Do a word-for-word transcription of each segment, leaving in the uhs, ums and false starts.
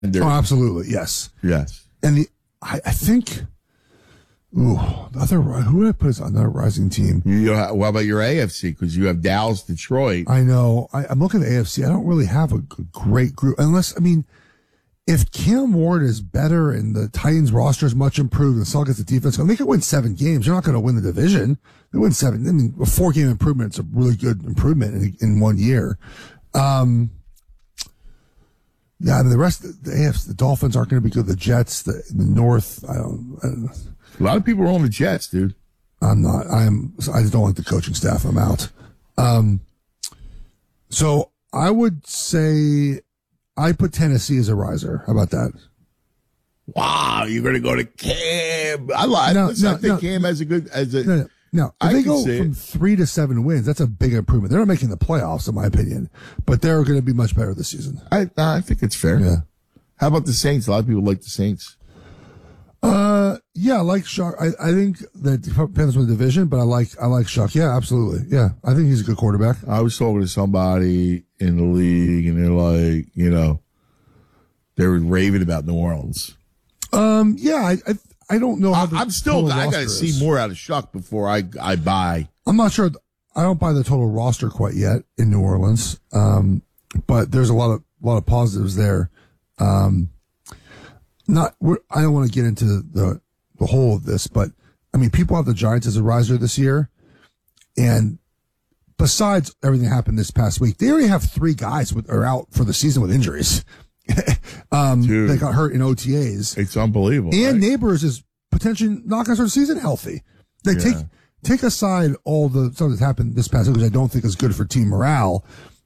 Oh, absolutely, yes, yes. And the I, I think, ooh, the other who did I put as another rising team? You know, what about your A F C? Because you have Dallas, Detroit. I know. I, I'm looking at the A F C. I don't really have a g- great group, unless I mean, if Cam Ward is better and the Titans roster is much improved and Saul gets the defense, they could win seven games. You're not going to win the division. They win seven. I mean, a four game improvement is a really good improvement in, in one year. Um, yeah, I mean, the rest of the A F C, the Dolphins aren't going to be good. The Jets, the, the North, I don't, I don't know. A lot of people are on the Jets, dude. I'm not. I'm. I just don't like the coaching staff. I'm out. Um. So I would say I put Tennessee as a riser. How about that? Wow, you're going to go to Cam. I like. No, listen, no, I think no, Cam has a good as a. No, no, no. If I they can go see from it. three to seven wins, that's a big improvement. They're not making the playoffs, in my opinion, but they're going to be much better this season. I I think it's fair. Yeah. How about the Saints? A lot of people like the Saints. Uh, yeah, I like Shuck. I, I think that depends on the division, but I like I like Shuck. Yeah, absolutely. Yeah, I think he's a good quarterback. I was talking to somebody in the league, and they're like, you know, they were raving about New Orleans. Um, yeah, I I, I don't know how. I, The I'm still. total I got to roster see is. more out of Shuck before I I buy. I'm not sure. I don't buy the total roster quite yet in New Orleans. Um, but there's a lot of a lot of positives there. Um, not. We're, I don't want to get into the the whole of this, but I mean, people have the Giants as a riser this year, and besides everything that happened this past week, they already have three guys with are out for the season with injuries. um, Dude. they got hurt in O T As. It's unbelievable. And right? Neighbors is potentially not going to start the season healthy. They Yeah. take take aside all the stuff that's happened this past week, which I don't think is good for team morale.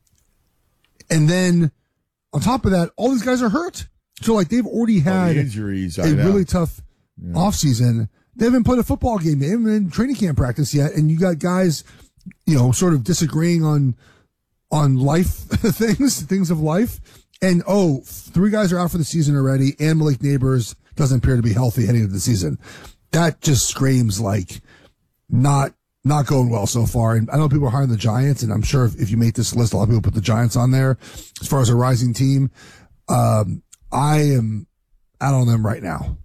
And then on top of that, all these guys are hurt. So like they've already Oh, the had injuries. I a know. really tough offseason. They haven't played a football game. They haven't been in training camp practice yet. And you got guys, you know, sort of disagreeing on on life things, things of life. And, oh, three guys are out for the season already, and Malik Neighbors doesn't appear to be healthy heading into the season. That just screams like not not going well so far. And I know people are high on the Giants, and I'm sure if, if you make this list, a lot of people put the Giants on there as far as a rising team. Um, I am out on them right now.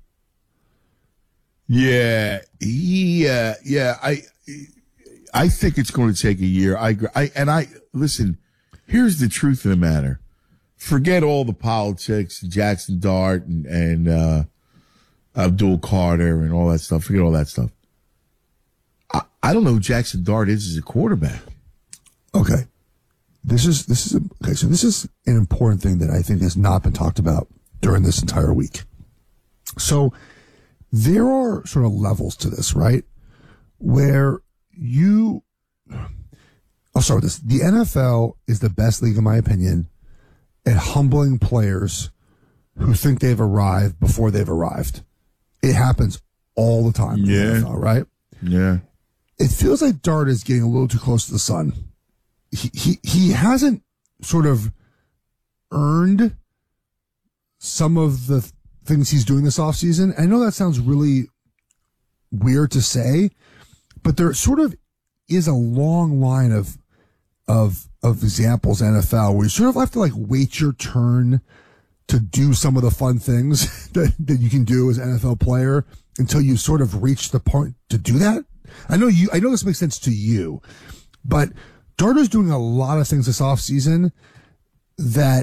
Yeah, yeah, yeah. I I think it's going to take a year. I agree. I and I listen. Here's the truth of the matter. Forget all the politics, Jackson Dart and, and uh, Abdul Carter and all that stuff. Forget all that stuff. I, I don't know who Jackson Dart is as a quarterback. Okay. This is, this is, a, okay, so this is an important thing that I think has not been talked about during this entire week. So there are sort of levels to this, right? Where you, I'll start with this. The N F L is the best league, in my opinion, at humbling players who think they've arrived before they've arrived. It happens all the time in the Yeah. N F L, right? Yeah. It feels like Dart is getting a little too close to the sun. He he he hasn't sort of earned some of the things he's doing this offseason. I know that sounds really weird to say, but there sort of is a long line of of of examples in N F L where you sort of have to like wait your turn to do some of the fun things that, that you can do as an N F L player until you sort of reach the point to do that. I know you, I know this makes sense to you, but Darter's doing a lot of things this offseason that,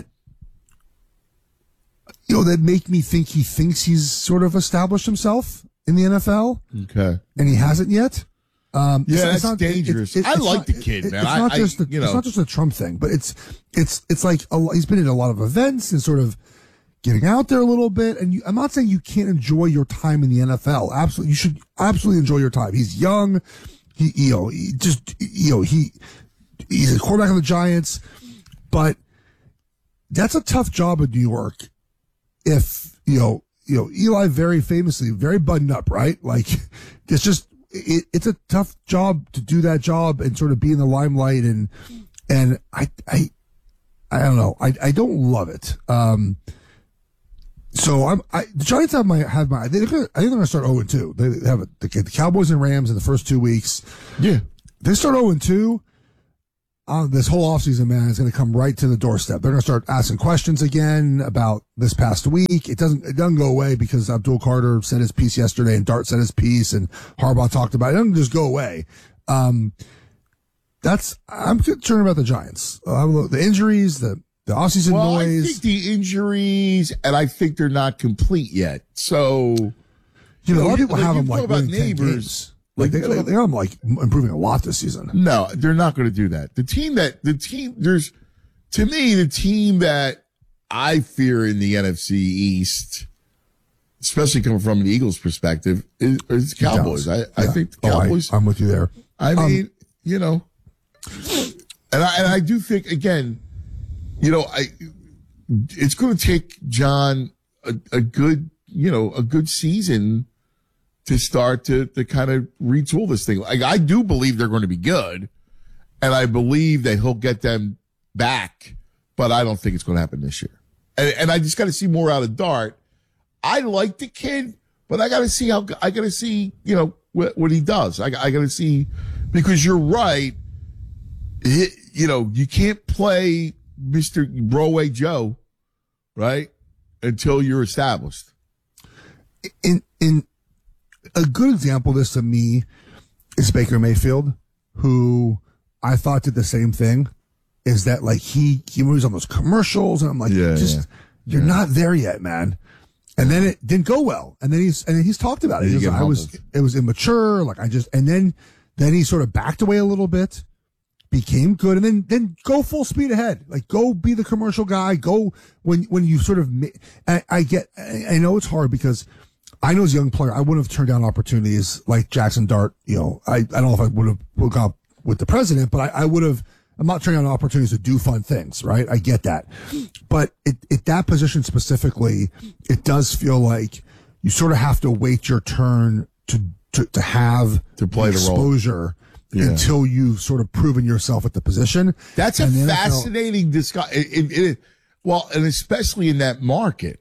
you know, that make me think he thinks he's sort of established himself in the N F L. Okay. And he hasn't yet. Um, Yeah, it's, that's it's not, dangerous. It, it, I it's like not- the kid, it- man. It's I- not I- just the, you know. it's not just a Trump thing, but it's it's it's like a, lo- he's been in a lot of events and sort of getting out there a little bit. And you, I'm not saying you can't enjoy your time in the N F L. Absolutely, you should absolutely enjoy your time. He's young. He, you know, he just, you know, he he's a quarterback on the Giants, but that's a tough job in New York. If you know, you know, Eli very famously very buttoned up, right? Like it's just. It, it's a tough job to do that job and sort of be in the limelight and and I I I don't know I I don't love it. Um, so I'm I the Giants have my have my they're gonna, I think they're going to start zero and two. They have a, the, the Cowboys and Rams in the first two weeks. Yeah. They start zero and two. uh, this whole offseason, man, is going to come right to the doorstep. They're going to start asking questions again about this past week. It doesn't, it doesn't go away because Abdul Carter said his piece yesterday and Dart said his piece and Harbaugh talked about it. It doesn't just go away. Um, that's, I'm concerned about the Giants. Uh, the injuries, the, the offseason well, noise. I think the injuries, and I think they're not complete yet. So, you know, you know a lot of people like have them talk like about winning ten neighbors. games. Like they, they, they're like improving a lot this season. No, they're not going to do that. The team that, the team, there's, to me, the team that I fear in the N F C East, especially coming from the Eagles' perspective, is, is the Cowboys. I, I yeah. think the Cowboys. Oh, I, I'm with you there. I mean, um, you know, and I, and I do think, again, you know, I, it's going to take John a, a good, you know, a good season to start to, to kind of retool this thing. Like, I do believe they're going to be good, and I believe that he'll get them back, but I don't think it's going to happen this year. And, and I just got to see more out of Dart. I like the kid, but I got to see how, I got to see, you know, what, what he does. I, I got to see, because you're right. It, you know, you can't play Mister Broadway Joe, right? Until you're established. In, in, A good example of this to me is Baker Mayfield, who I thought did the same thing. Is that like he, he moves on those commercials and I'm like, yeah, just, yeah. you're yeah. not there yet, man. And then it didn't go well. And then he's, and then he's talked about it. He goes, I was, it was immature. Like I just, and then, then he sort of backed away a little bit, became good, and then, then go full speed ahead. Like go be the commercial guy. Go when, when you sort of, I, I get, I know it's hard because I know as a young player, I wouldn't have turned down opportunities like Jackson Dart. You know, I, I don't know if I would have hooked up with the president, but I, I would have, I'm not turning down opportunities to do fun things, right? I get that. But it, it, that position specifically, it does feel like you sort of have to wait your turn to, to, to have to play the exposure role. Yeah. until you've sort of proven yourself at the position. That's a fascinating discussion. Well, and especially in that market.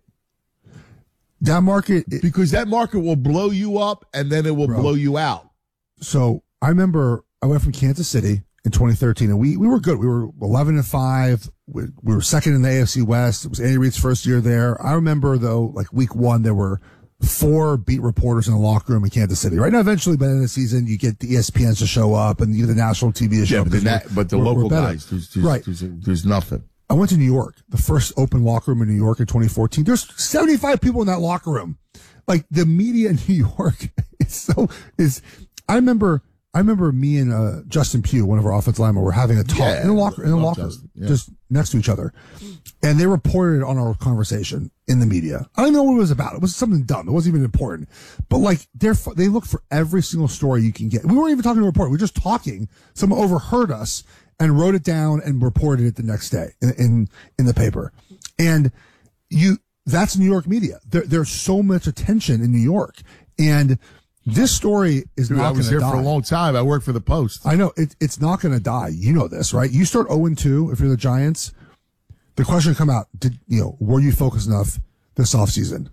That market, it, because that market will blow you up and then it will bro, blow you out. So I remember I went from Kansas City in twenty thirteen and we, we were good. We were eleven and five. We, we were second in the A F C West. It was Andy Reid's first year there. I remember though, like week one, there were four beat reporters in the locker room in Kansas City. Right now, eventually, by the end of the season, you get the E S P Ns to show up and you get the national T V to show yeah, up. But, that, but the we're, local we're guys, there's, there's, right. there's, there's nothing. I went to New York, the first open locker room in New York in twenty fourteen. There's seventy-five people in that locker room. Like the media in New York is so is. I remember, I remember me and uh, Justin Pugh, one of our offensive linemen, were having a talk yeah, in a locker in a locker, yeah. just next to each other, and they reported on our conversation in the media. I don't know what it was about. It was something dumb. It wasn't even important, but like they're they look for every single story you can get. We weren't even talking to a reporter. We were just talking. Someone overheard us and wrote it down and reported it the next day in in, in the paper, and you. That's New York media. There, there's so much attention in New York, and this story is Dude, not going to die. I was here for a long time. I worked for the Post. I know it, it's not going to die. You know this, right? You start oh and two if you're the Giants. The question will come out: Did you know? Were you focused enough this offseason?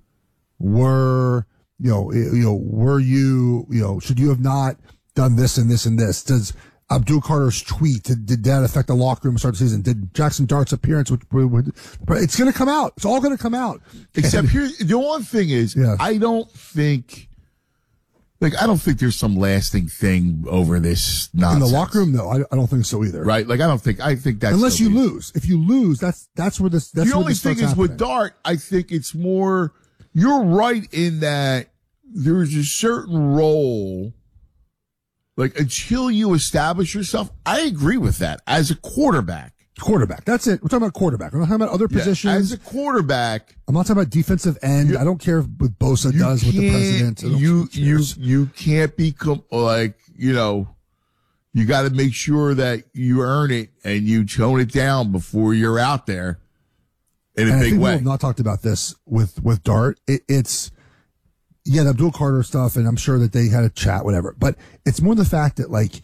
Were you know? You know? Were you you know? Should you have not done this and this and this? Does Abdul Carter's tweet, did, did that affect the locker room start the season? Did Jackson Dart's appearance, which, which, it's going to come out. It's all going to come out. Except here, the one thing is, yeah. I don't think, like, I don't think there's some lasting thing over this nonsense. In the locker room, no, I, I don't think so either. Right? Like, I don't think, I think that's. Unless you be. lose. If you lose, that's, that's where this, that's the where only this thing is happening. with Dart, I think it's more, you're right in that there's a certain role. Like, until you establish yourself, I agree with that as a quarterback. Quarterback. That's it. We're talking about quarterback. We're not talking about other yeah, positions. As a quarterback. I'm not talking about defensive end. I don't care what Bosa does with the president. You, you, you can't be like, you know, you got to make sure that you earn it and you tone it down before you're out there in a and big I think way. We've not talked about this with, with Dart. It, it's, yeah, the Abdul Carter stuff, and I'm sure that they had a chat, whatever. But it's more the fact that, like,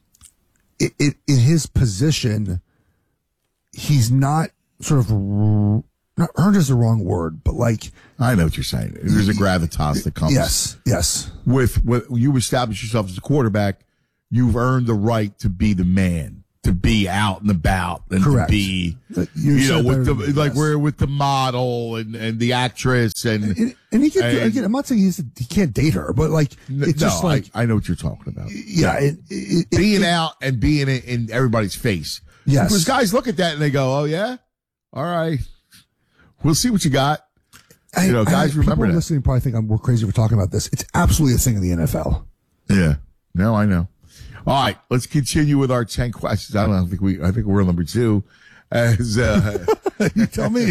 it, it in his position, he's not sort of, not earned is the wrong word, but like. I know what you're saying. There's a gravitas that comes. Yes, yes. With, with you establish yourself as a quarterback, you've earned the right to be the man. to be out and about and Correct. to be, You you know, said with the, better than- like yes. we're with the model and, and the actress and, And, and he can, and- again, I'm not saying he's, he can't date her, but like, no, it's just like, I, I know what you're talking about. yeah, it, it, it, Being it- out and being in, in everybody's face. Yes. Because guys look at that and they go, oh yeah? All right. We'll see what you got. I, You know, guys I, remember people that. listening probably think I'm, we're crazy for talking about this. It's absolutely a thing in the N F L. Yeah. No, I know. All right. Let's continue with our ten questions. I don't know, I think we, I think we're on number two. As, uh, You tell me.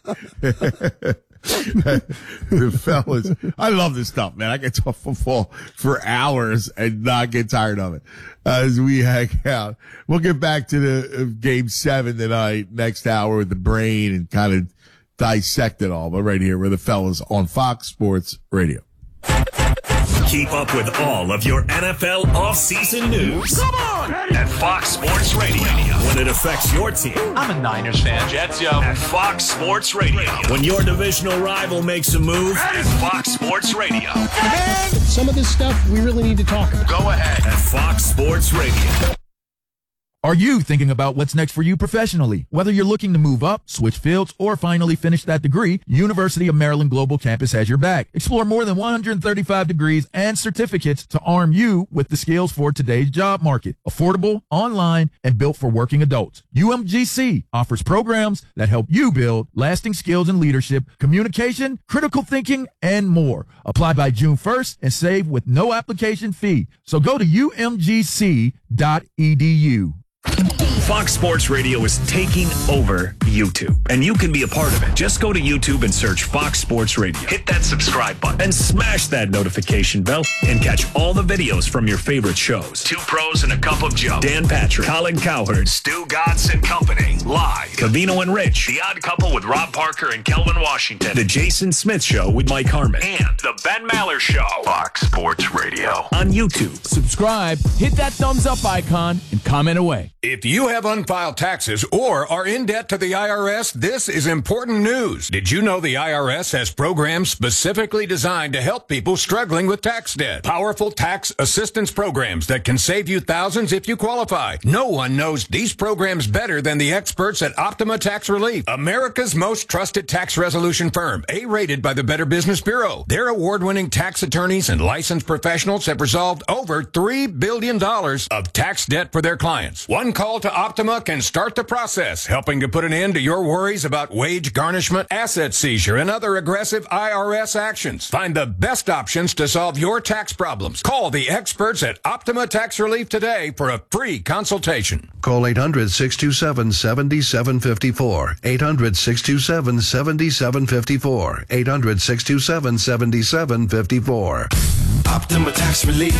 the fellas, I love this stuff, man. I can talk football for hours and not get tired of it as we hang out. We'll get back to the uh, game seven tonight, next hour with the brain and kind of dissect it all. But right here, we're the fellas on Fox Sports Radio. Keep up with all of your N F L offseason news. Come on! At Fox Sports Radio. When it affects your team. I'm a Niners fan. Jets, yo. At Fox Sports Radio. When your divisional rival makes a move. At Fox Sports Radio. And some of this stuff we really need to talk about. Go ahead. At Fox Sports Radio. Are you thinking about what's next for you professionally? Whether you're looking to move up, switch fields, or finally finish that degree, University of Maryland Global Campus has your back. Explore more than one hundred thirty-five degrees and certificates to arm you with the skills for today's job market. Affordable, online, and built for working adults. U M G C offers programs that help you build lasting skills in leadership, communication, critical thinking, and more. Apply by June first and save with no application fee. So go to U M G C dot E D U. Fox Sports Radio is taking over YouTube, and you can be a part of it. Just go to YouTube and search Fox Sports Radio. Hit that subscribe button and smash that notification bell and catch all the videos from your favorite shows. Two Pros and a Cup of Joe. Dan Patrick, Colin Cowherd, Stu Gatz and Company. Live. Cavino and Rich. The Odd Couple with Rob Parker and Kelvin Washington. The Jason Smith Show with Mike Harmon. And The Ben Maller Show. Fox Sports Radio. On YouTube. Subscribe, hit that thumbs up icon, and comment away. If you have unfiled taxes or are in debt to the I R S, this is important news. Did you know the I R S has programs specifically designed to help people struggling with tax debt? Powerful tax assistance programs that can save you thousands if you qualify. No one knows these programs better than the experts at Optima Tax Relief, America's most trusted tax resolution firm, A-rated by the Better Business Bureau. Their award-winning tax attorneys and licensed professionals have resolved over three billion dollars of tax debt for their clients. One call to Optima can start the process, helping to put an end to your worries about wage garnishment, asset seizure, and other aggressive I R S actions. Find the best options to solve your tax problems. Call the experts at Optima Tax Relief today for a free consultation. Call eight hundred, six two seven, seven seven five four. eight hundred, six two seven, seven seven five four. eight hundred, six two seven, seven seven five four. Optima Tax Relief.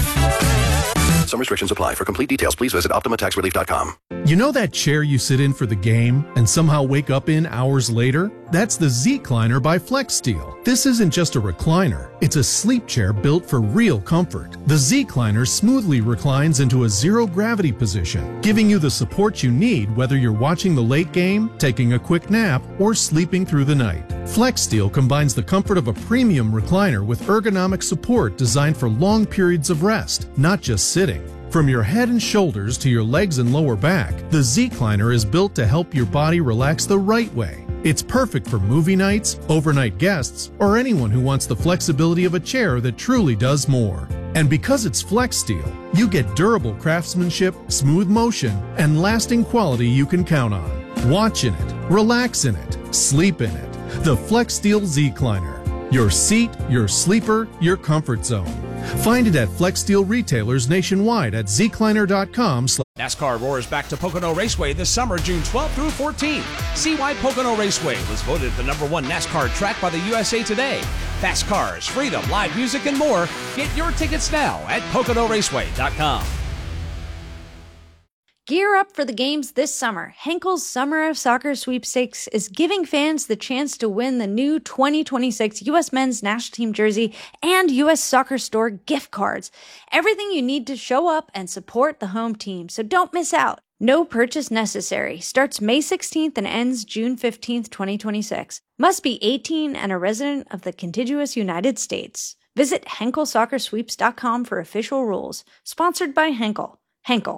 Some restrictions apply. For complete details, please visit optima tax relief dot com. You know that chair you sit in for the game and somehow wake up in hours later? That's the Z-Cliner by FlexSteel. This isn't just a recliner. It's a sleep chair built for real comfort. The Z-Cliner smoothly reclines into a zero-gravity position, giving you the support you need whether you're watching the late game, taking a quick nap, or sleeping through the night. FlexSteel combines the comfort of a premium recliner with ergonomic support designed for long periods of rest, not just sitting. From your head and shoulders to your legs and lower back, the Z-Cliner is built to help your body relax the right way. It's perfect for movie nights, overnight guests, or anyone who wants the flexibility of a chair that truly does more. And because it's FlexSteel, you get durable craftsmanship, smooth motion, and lasting quality you can count on. Watch in it, relax in it, sleep in it. The FlexSteel Z-Cliner. Your seat, your sleeper, your comfort zone. Find it at FlexSteel retailers nationwide at z cliner dot com. NASCAR roars back to Pocono Raceway this summer, June twelfth through fourteenth. See why Pocono Raceway was voted the number one NASCAR track by the U S A Today. Fast cars, freedom, live music, and more. Get your tickets now at pocono raceway dot com. Gear up for the games this summer. Henkel's Summer of Soccer Sweepstakes is giving fans the chance to win the new twenty twenty-six U S Men's National Team jersey and U S Soccer Store gift cards. Everything you need to show up and support the home team, so don't miss out. No purchase necessary. Starts May sixteenth and ends June fifteenth, twenty twenty-six. Must be eighteen and a resident of the contiguous United States. Visit henkel soccer sweeps dot com for official rules. Sponsored by Henkel. Henkel.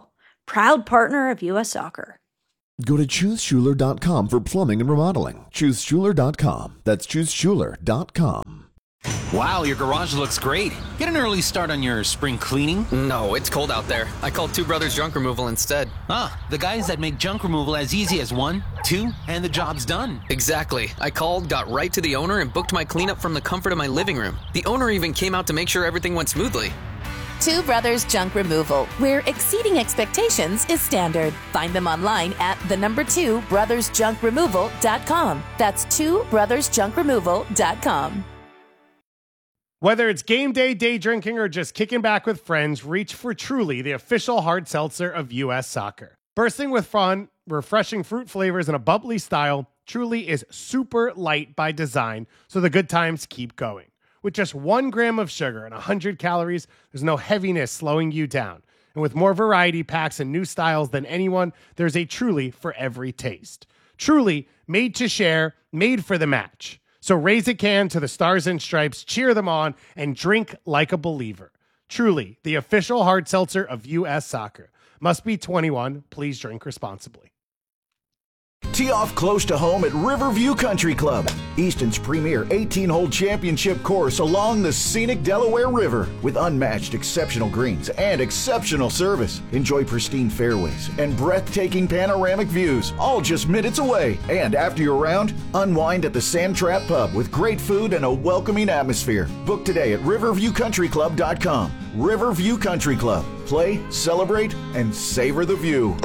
proud partner of U S Soccer. Go to choose schuler dot com for plumbing and remodeling. choose schuler dot com. That's choose schuler dot com. Wow, your garage looks great. Get an early start on your spring cleaning? No, it's cold out there. I called Two Brothers Junk Removal instead. Ah, the guys that make junk removal as easy as one, two, and the job's done. Exactly. I called, got right to the owner, and booked my cleanup from the comfort of my living room. The owner even came out to make sure everything went smoothly. Two Brothers Junk Removal, where exceeding expectations is standard. Find them online at the number two brothers junk removal dot com. That's two brothers junk removal dot com. Whether it's game day, day drinking, or just kicking back with friends, reach for Truly, the official hard seltzer of U S Soccer. Bursting with fun, refreshing fruit flavors, and a bubbly style, Truly is super light by design, so the good times keep going. With just one gram of sugar and one hundred calories, there's no heaviness slowing you down. And with more variety packs and new styles than anyone, there's a Truly for every taste. Truly, made to share, made for the match. So raise a can to the Stars and Stripes, cheer them on, and drink like a believer. Truly, the official hard seltzer of U S Soccer. Must be twenty-one. Please drink responsibly. Tee off close to home at Riverview Country Club, Easton's premier eighteen-hole championship course along the scenic Delaware River with unmatched exceptional greens and exceptional service. Enjoy pristine fairways and breathtaking panoramic views, all just minutes away. And after your round, unwind at the Sand Trap Pub with great food and a welcoming atmosphere. Book today at riverview country club dot com. Riverview Country Club. Play, celebrate, and savor the view.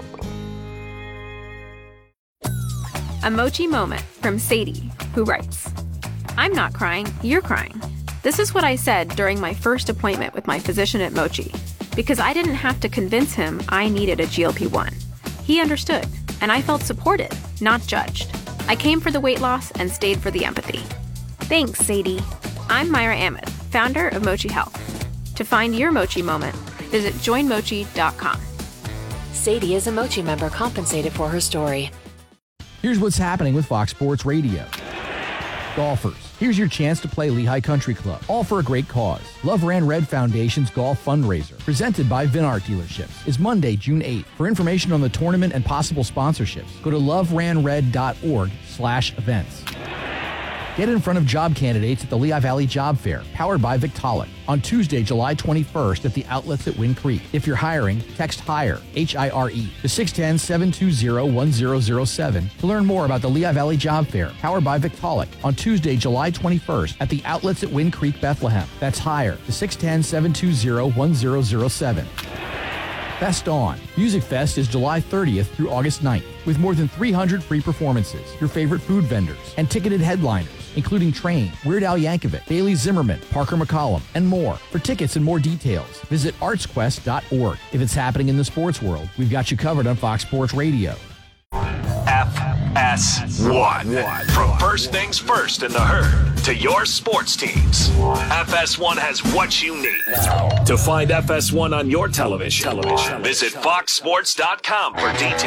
A Mochi moment from Sadie, who writes, I'm not crying, you're crying. This is what I said during my first appointment with my physician at Mochi, because I didn't have to convince him I needed a G L P one. He understood, and I felt supported, not judged. I came for the weight loss and stayed for the empathy. Thanks, Sadie. I'm Myra Ahmed, founder of Mochi Health. To find your Mochi moment, visit join mochi dot com. Sadie is a Mochi member compensated for her story. Here's what's happening with Fox Sports Radio. Golfers, here's your chance to play Lehigh Country Club, all for a great cause. Love Ran Red Foundation's golf fundraiser, presented by Vinart Dealerships, is Monday, June eighth. For information on the tournament and possible sponsorships, go to love ran red dot org slash events. Get in front of job candidates at the Lehigh Valley Job Fair, powered by Victaulic, on Tuesday, July twenty-first at the outlets at Wind Creek. If you're hiring, text HIRE, H I R E, to six one zero, seven two zero, one zero zero seven to learn more about the Lehigh Valley Job Fair, powered by Victaulic, on Tuesday, July twenty-first at the outlets at Wind Creek, Bethlehem. That's HIRE, to six one zero, seven two zero, one zero zero seven. Fest On. Music Fest is July thirtieth through August ninth, with more than three hundred free performances, your favorite food vendors, and ticketed headliners, including Train, Weird Al Yankovic, Bailey Zimmerman, Parker McCollum, and more. For tickets and more details, visit arts quest dot org. If it's happening in the sports world, we've got you covered on Fox Sports Radio. F S one. From First Things First in the Herd to your sports teams, F S one has what you need. To find F S one on your television, television. visit fox sports dot com for details.